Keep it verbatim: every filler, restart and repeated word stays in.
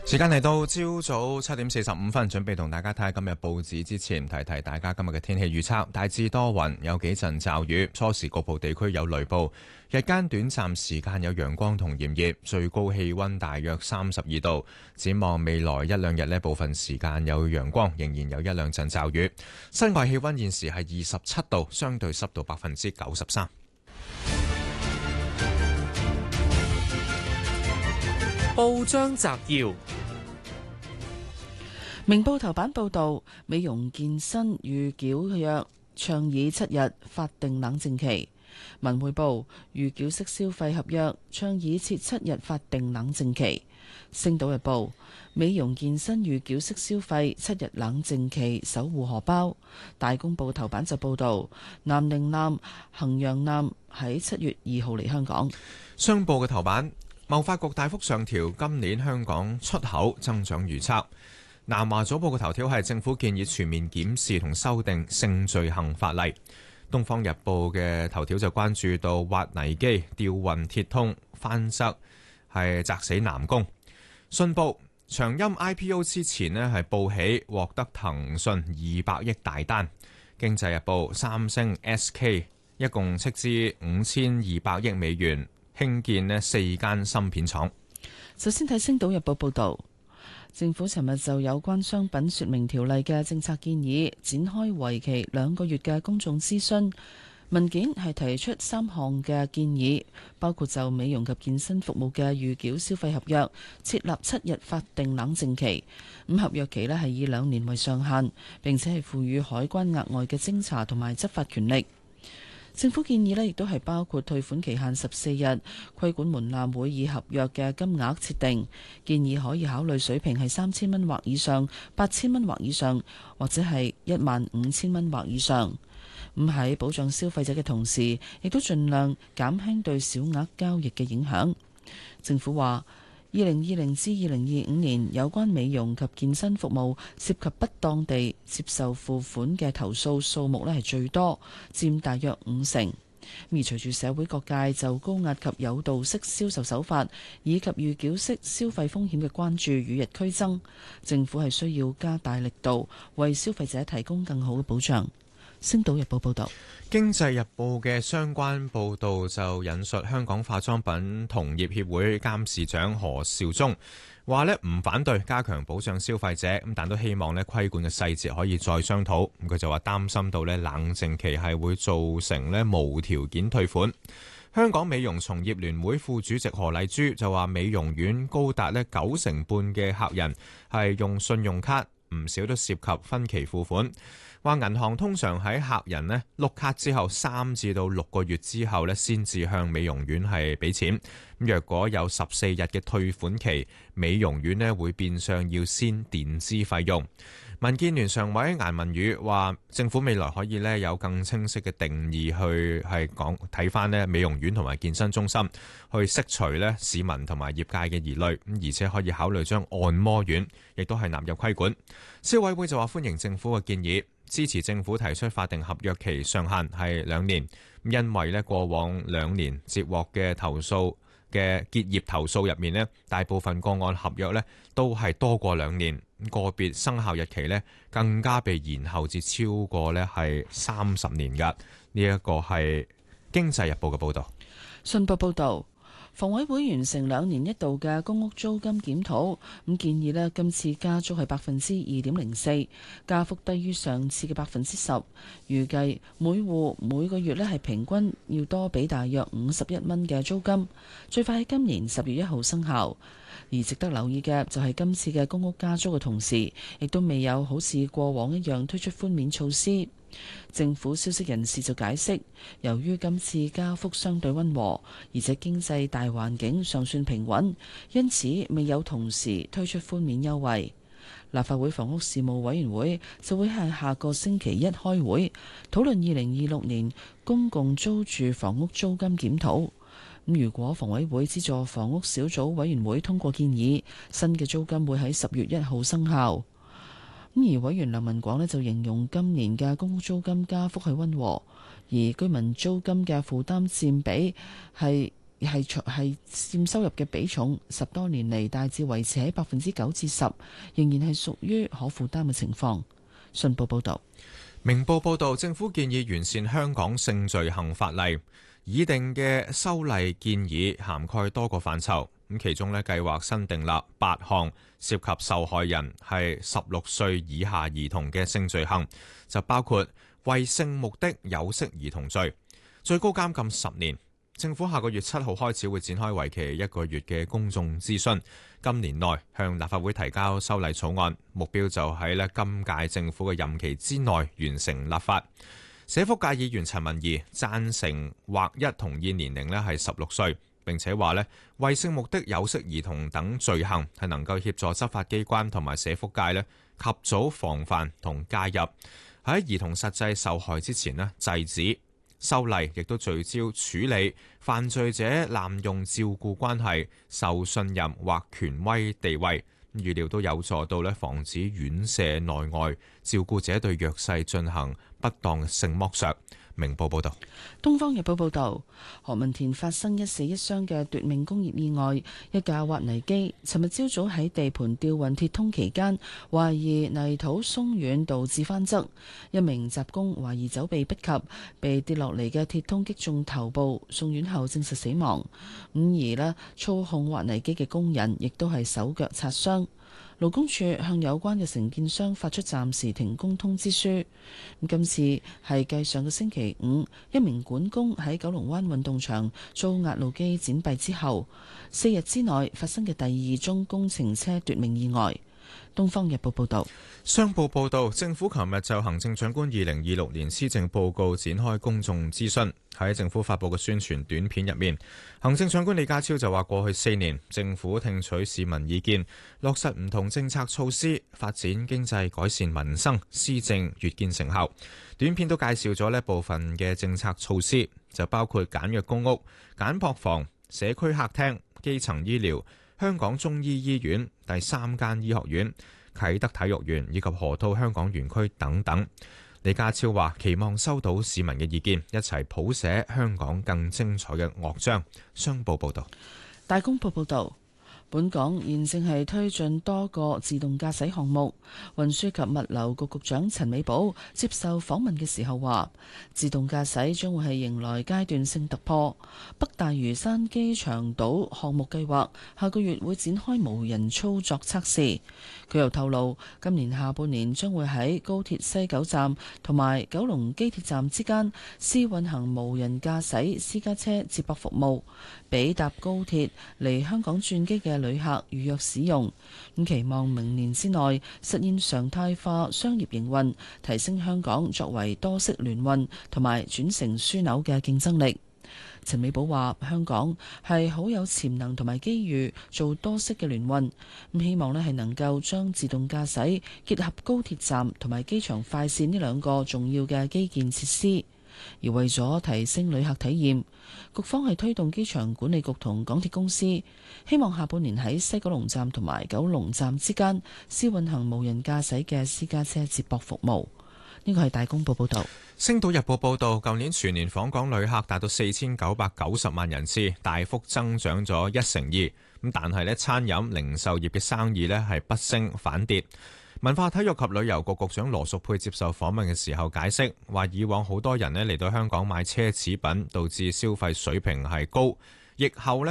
時間嚟到朝早七點四十五分，準備同大家睇下今日報紙之前，提提大家今日嘅天氣預測。大致多雲，有幾陣驟雨，初時局部地區有雷暴，日間短暫時間有陽光同炎熱，最高氣溫大約三十二度。展望未來一兩日呢，部分時間有陽光，仍然有一兩陣驟雨。室外氣溫現時係二十七度，相對濕度百分之九十三。 報章摘要：明報頭版報道，美容健身預繳約倡議七日法定冷靜期。文匯報預繳式消費合約倡議設七日法定冷靜期。星島日報美容健身預繳式消費七日冷靜期，守護荷包。大公報頭版就報道，南寧艦、衡陽艦喺七月二號嚟香港。 商報嘅頭版，貿發局大幅上調今年香港出口增長預測。南華早報嘅頭條係政府建議全面檢視同修訂性罪行法例。東方日報嘅頭條就關注到挖泥機吊運鐵通翻側係砸死男工。信報長鑫 I P O 之前呢係報喜獲得騰訊二百億大單。經濟日報三星 S K 一共斥資五千二百億美元興建呢四間芯片廠。 首先睇《星島日報》報導，政府尋日就有關商品說明條例嘅政策建議展開為期兩個月嘅公眾諮詢。文件係提出三項嘅建議，包括就美容及健身服務嘅預繳消費合約設立七日法定冷靜期，咁合約期呢係以兩年為上限，並且係賦予海關額外嘅偵查同埋執法權力。政府建議呢亦都係包括退款期限十四日，規管門檻會以合約嘅金額設定，建議可以考慮水平係三千蚊或以上、八千蚊或以上，或者係一萬五千蚊或以上。咁喺保障消費者嘅同時，亦都盡量減輕對小額交易嘅影響。政府話，二零二零至二零二五年有關美容及健身服務涉及不當地接受付款嘅投訴數目呢係最多，佔大約五成。而隨住社會各界就高壓及誘導式銷售手法以及預繳式消費風險嘅關注與日俱增，政府係需要加大力度為消費者提供更好嘅保障。星島日報報道， 經濟日報嘅相關報導就引述香港化妝品同業協會監事長何兆忠話呢，唔反對加強保障消費者，咁但都希望呢規管嘅細節可以再商討。咁佢就話擔心到呢冷靜期係會造成呢無條件退款。香港美容從業聯會副主席何麗珠就話，美容院高達呢九成半嘅客人係用信用卡，唔少都涉及分期付款。話銀行通常喺客人呢碌卡之後三至到六個月之後呢先至向美容院係俾錢。咁若果有十四日嘅退款期，美容院呢會變相要先墊資費用。民建聯常委顏汶羽話，政府未來可以呢有更清晰嘅定義去係講睇翻呢美容院同埋健身中心，去釋除呢市民同埋業界嘅疑慮，咁而且可以考慮將按摩院亦都係納入規管。消委會就話歡迎政府嘅建議，支持政府提出法定合約期上限係兩年，因為呢過往兩年接獲嘅投訴嘅結業投訴入面呢，大部分個案合約呢都係多過兩年，個別生效日期呢更加被延後至超過呢係三十年㗎。呢一個係經濟日報嘅報導。 信報報導，房委會完成兩年一度嘅公屋租金檢討，咁建議呢今次加租係百分之二點零四，加幅低於上次嘅百分之十。預計每戶每個月呢係平均要多俾大約五十一蚊嘅租金，最快喺今年十月一號生效。而值得留意嘅就係今次嘅公屋加租嘅同時，亦都未有好似過往一樣推出寬免措施。政府消息人士就解釋，由於今次加幅相對溫和，而且經濟大環境尚算平穩，因此未有同時推出寬免優惠。立法會房屋事務委員會就會喺下個星期一開會討論二零二六年公共租住房屋租金檢討。咁如果房委會資助房屋小組委員會通過建議，新嘅租金會喺十月一號生效。咁而委員梁文廣呢就形容今年嘅公屋租金加幅係溫和，而居民租金嘅負擔佔比係係係佔收入嘅比重，十多年嚟大致維持喺百分之九至十，仍然係屬於可負擔嘅情況。信報報導。 明報報導，政府建議完善香港性罪行法例，擬定嘅修例建議涵蓋多個範疇。咁其中咧，計劃新訂立八項涉及受害人係十六歲以下兒童嘅性罪行，就包括為性目的有色兒童罪，最高監禁十年。政府下個月七號開始會展開為期一個月嘅公眾諮詢，今年內向立法會提交修例草案，目標就喺咧今屆政府嘅任期之內完成立法。社福界議員陳文儀贊成劃一同意年齡咧係十六歲，並且話咧為性目的有色兒童等罪行係能夠協助執法機關同埋社福界咧及早防範同介入，喺兒童實際受害之前咧制止。修例亦都聚焦處理犯罪者濫用照顧關係、受信任或權威地位，預料都有助到咧防止院舍內外照顧者對弱勢進行不當性剝削。明報報道。 東方日報報道，何文田發生一死一傷嘅奪命工業意外，一架挖泥機尋日朝早喺地盤吊運鐵通期間，懷疑泥土鬆軟導致翻側，一名雜工懷疑走避不及，被跌落嚟嘅鐵通擊中頭部，送院後證實死亡。咁而呢操控挖泥機嘅工人亦都係手腳擦傷。勞工處向有關嘅承建商發出暫時停工通知書。咁今次係繼上個星期五一名管工喺九龍灣運動場遭壓路機剪斃之後，四日之內發生嘅第二宗工程車奪命意外。東方日報報道。 商報報道，政府琴日就行政長官二零二六年施政報告展開公眾諮詢。喺政府發佈嘅宣傳短片入面，行政長官李家超就話：過去四年，政府聽取市民意見，落實唔同政策措施，發展經濟，改善民生，施政越見成效。短片都介紹咗呢部分嘅政策措施，就包括簡約公屋、簡樸房、社區客廳、基層醫療、香港中醫醫院、第三間醫學院、啟德體育園以及河套香港園區等等。李家超話期望收到市民嘅意見，一齊譜寫香港更精彩嘅樂章。商報報道。 大公報報道。本港現正係推進多個自動駕駛項目。運輸及物流局局長陳美寶接受訪問嘅時候話，自動駕駛將會係迎來階段性突破。北大嶼山機場島項目計劃下個月會展開無人操作測試。佢又透露，今年下半年將會喺高鐵西九站同埋九龍機鐵站之間試運行無人駕駛私家車接駁服務，俾搭高鐵嚟香港轉機嘅旅客預約使用。咁期望明年之內實現常態化商業營運，提升香港作為多式聯運同埋轉乘樞紐嘅競爭力。陳美寶話：香港係好有潛能同埋機遇做多式嘅聯運，咁希望咧係能夠將自動駕駛結合高鐵站同埋機場快線呢兩個重要嘅基建設施。而為咗提升旅客體驗，局方係推動機場管理局同港鐵公司，希望下半年喺西九龍站同埋九龍站之間試運行無人駕駛嘅私家車接駁服務。呢個係大公報報導。 星島日報報導，舊年全年訪港旅客達到四千九百九十萬人次，大幅增長咗一成二。咁但係咧，餐飲零售業嘅生意咧係不升反跌。文化體育及旅遊局局長羅淑佩接受訪問嘅時候解釋，話以往好多人咧嚟到香港買奢侈品，導致消費水平係高，疫後咧